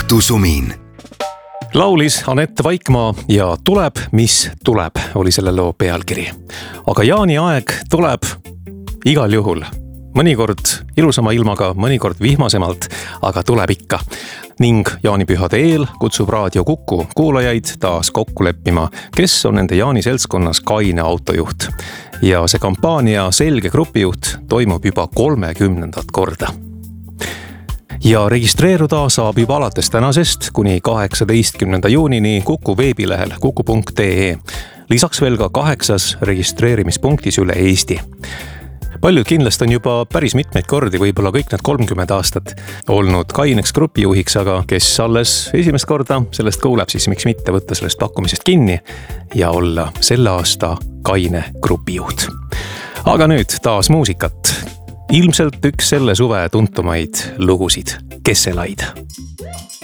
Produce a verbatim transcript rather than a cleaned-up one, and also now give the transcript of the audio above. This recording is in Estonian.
jutusumin. Laulis Anett Vaikmaa ja Tuleb, mis tuleb, oli selle loo pealkiri. Aga jaaniaeg tuleb igal juhul. Mõnikord ilusama ilmaga, mõnikord vihmasemalt, aga tuleb ikka. Ning jaanipühade eel kutsub Raadio Kuku kuulajaid taas kokku leppima, kes on nende jaaniseltskonnas kaine autojuht. Ja see kampaania Selge grupijuht toimub juba kolmekümnendat korda. Ja registreeruda saab juba alates tänasest kuni kaheksateistkümnenda juunini Kuku veebilehel kuku punkt ee. Lisaks veel ka kaheksas registreerimispunktis üle Eesti. Paljud kindlasti on juba päris mitmeid kordi, võib-olla kõik need kolmkümmend aastat olnud kaineks grupijuhiks, aga kes alles esimest korda sellest kuuleb, siis miks mitte võtta sellest pakkumisest kinni ja olla selle aasta kaine grupijuht. Aga nüüd taas muusikat. Ilmselt üks selle suve tuntumaid lugusid, Kesselaid.